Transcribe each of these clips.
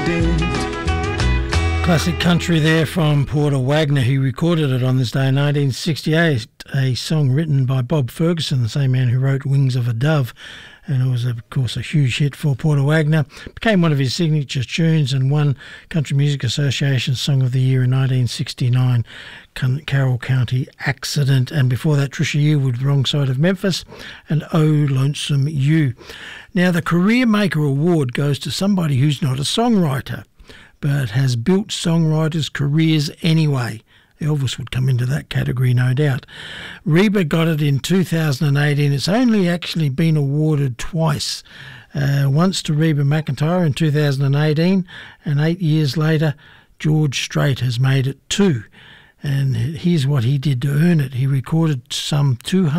Classic country there from Porter Wagoner. He recorded it on this day in 1968, a song written by Bob Ferguson, the same man who wrote Wings of a Dove. And it was, of course, a huge hit for Porter Wagoner. Became one of his signature tunes and won Country Music Association Song of the Year in 1969, Carroll County Accident. And before that, Trisha Yearwood, Wrong Side of Memphis, and Oh Lonesome You. Now, the Career Maker Award goes to somebody who's not a songwriter, but has built songwriters' careers anyway. Elvis would come into that category, no doubt. Reba got it in 2018. It's only actually been awarded twice. Once to Reba McEntire in 2018, and 8 years later, George Strait has made it too. And here's what he did to earn it. He recorded some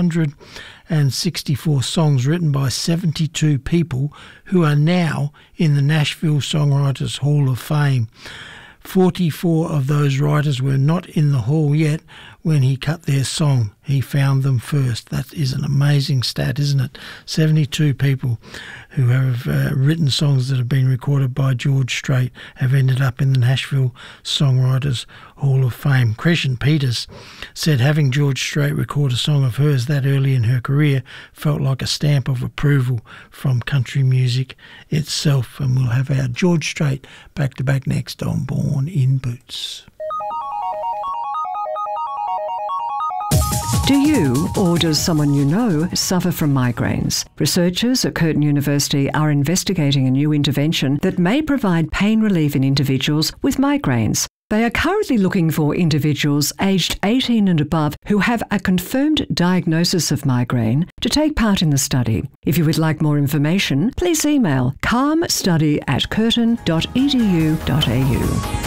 264 songs written by 72 people who are now in the Nashville Songwriters Hall of Fame. 44 of those writers were not in the hall yet when he cut their song. He found them first. That is an amazing stat, isn't it? 72 people who have written songs that have been recorded by George Strait have ended up in the Nashville Songwriters Hall of Fame. Crescent Peters said having George Strait record a song of hers that early in her career felt like a stamp of approval from country music itself. And we'll have our George Strait back-to-back next on Born in Boots. Do you, or does someone you know, suffer from migraines? Researchers at Curtin University are investigating a new intervention that may provide pain relief in individuals with migraines. They are currently looking for individuals aged 18 and above who have a confirmed diagnosis of migraine to take part in the study. If you would like more information, please email calmstudy@curtin.edu.au.